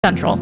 Central.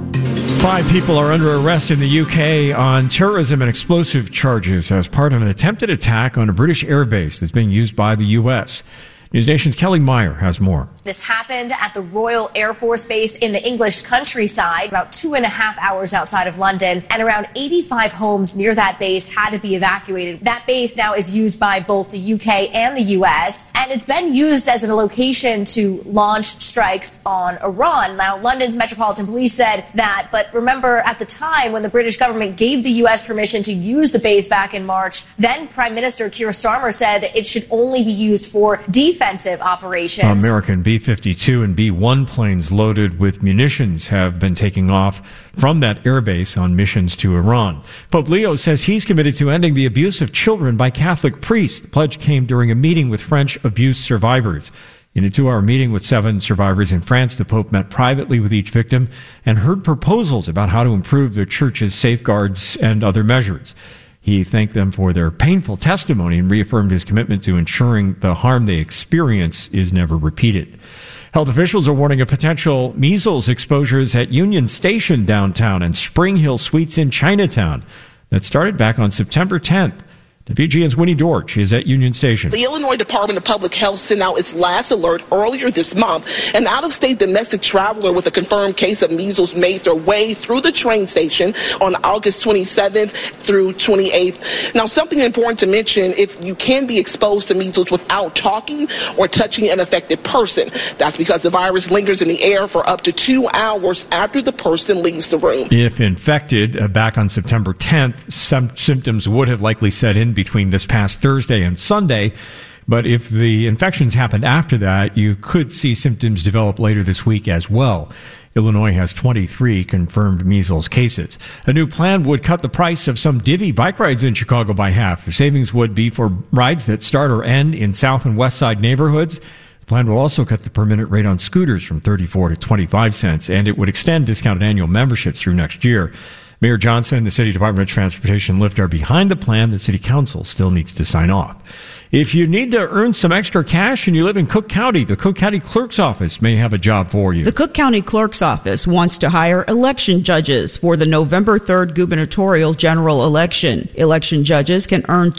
5 people are under arrest in the UK on terrorism and explosive charges as part of an attempted attack on a British airbase that's being used by the U.S. News Nation's Kelly Meyer has more. This happened at the Royal Air Force Base in the English countryside, about 2.5 hours outside of London, and around 85 homes near that base had to be evacuated. That base now is used by both the UK and the US, and it's been used as a location to launch strikes on Iran. Now, London's Metropolitan Police said that, but remember at the time when the British government gave the US permission to use the base back in March, then Prime Minister Keir Starmer said that it should only be used for defensive operations. American B-52 and B-1 planes loaded with munitions have been taking off from that airbase on missions to Iran. Pope Leo says he's committed to ending the abuse of children by Catholic priests. The pledge came during a meeting with French abuse survivors. In a 2-hour meeting with 7 survivors in France, the Pope met privately with each victim and heard proposals about how to improve their church's safeguards and other measures. He thanked them for their painful testimony and reaffirmed his commitment to ensuring the harm they experience is never repeated. Health officials are warning of potential measles exposures at Union Station downtown and Spring Hill Suites in Chinatown that started back on September 10th. WGN's Winnie Dorch is at Union Station. The Illinois Department of Public Health sent out its last alert earlier this month. An out-of-state domestic traveler with a confirmed case of measles made their way through the train station on August 27th through 28th. Now, something important to mention, if you can be exposed to measles without talking or touching an affected person, that's because the virus lingers in the air for up to 2 hours after the person leaves the room. If infected back on September 10th, some symptoms would have likely set in between this past Thursday and Sunday. But if the infections happened after that, you could see symptoms develop later this week as well. Illinois has 23 confirmed measles cases. A new plan would cut the price of some Divvy bike rides in Chicago by half. The savings would be for rides that start or end in South and West Side neighborhoods. The plan will also cut the per minute rate on scooters from 34 to 25 cents, and it would extend discounted annual memberships through next year. Mayor Johnson and the City Department of Transportation and Lyft are behind the plan. The City Council still needs to sign off. If you need to earn some extra cash and you live in Cook County, the Cook County Clerk's Office may have a job for you. The Cook County Clerk's Office wants to hire election judges for the November 3rd gubernatorial general election. Election judges can earn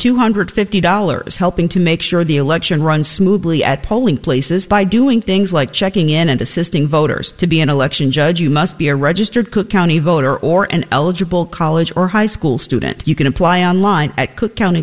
$250, helping to make sure the election runs smoothly at polling places by doing things like checking in and assisting voters. To be an election judge, you must be a registered Cook County voter or an eligible college or high school student. You can apply online at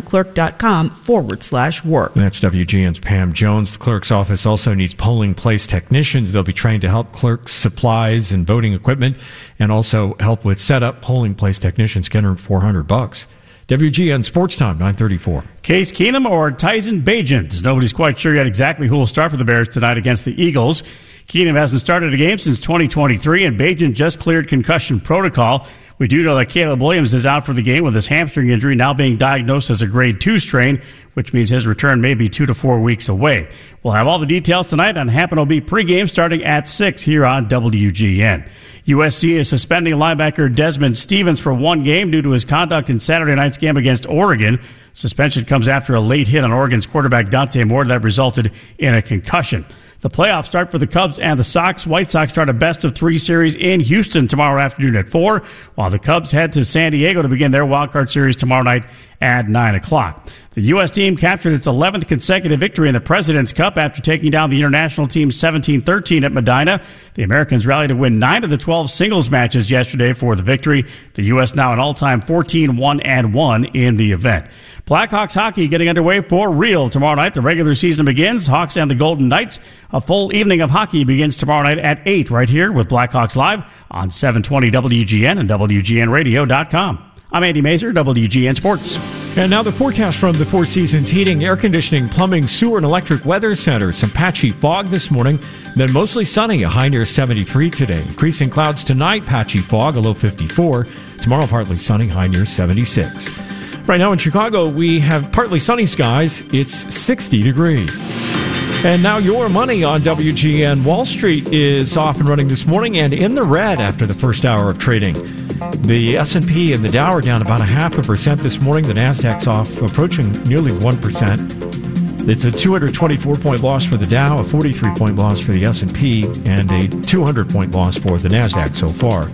cookcountyclerk.com/work. That's WGN's Pam Jones. The clerk's office also needs polling place technicians. They'll be trained to help clerks supplies and voting equipment and also help with setup. Polling place technicians can earn $400. WGN Sports Time, 9:34. Case Keenum or Tyson Bagent. Nobody's quite sure yet exactly who will start for the Bears tonight against the Eagles. Keenum hasn't started a game since 2023, and Bagent just cleared concussion protocol. We do know that Caleb Williams is out for the game with his hamstring injury now being diagnosed as a grade 2 strain, which means his return may be 2 to 4 weeks away. We'll have all the details tonight on Happen OB pregame starting at 6 here on WGN. USC is suspending linebacker Desmond Stevens for 1 game due to his conduct in Saturday night's game against Oregon. Suspension comes after a late hit on Oregon's quarterback Dante Moore that resulted in a concussion. The playoffs start for the Cubs and the Sox. White Sox start a best-of-3 series in Houston tomorrow afternoon at 4, while the Cubs head to San Diego to begin their wildcard series tomorrow night at 9 o'clock. The U.S. team captured its 11th consecutive victory in the President's Cup after taking down the international team 17-13 at Medina. The Americans rallied to win 9 of the 12 singles matches yesterday for the victory. The U.S. now an all-time 14-1-1 in the event. Blackhawks hockey getting underway for real tomorrow night. The regular season begins. Hawks and the Golden Knights. A full evening of hockey begins tomorrow night at 8 right here with Blackhawks Live on 720 WGN and WGNradio.com. I'm Andy Mazur, WGN Sports. And now the forecast from the Four Seasons Heating, Air Conditioning, Plumbing, Sewer, and Electric Weather Center. Some patchy fog this morning, then mostly sunny, a high near 73 today. Increasing clouds tonight, patchy fog, a low 54. Tomorrow, partly sunny, high near 76. Right now in Chicago, we have partly sunny skies. It's 60 degrees. And now your money on WGN. Wall Street is off and running this morning and in the red after the first hour of trading. The S&P and the Dow are down about 0.5% this morning. The Nasdaq's off, approaching nearly 1%. It's a 224-point loss for the Dow, a 43-point loss for the S&P, and a 200-point loss for the Nasdaq so far.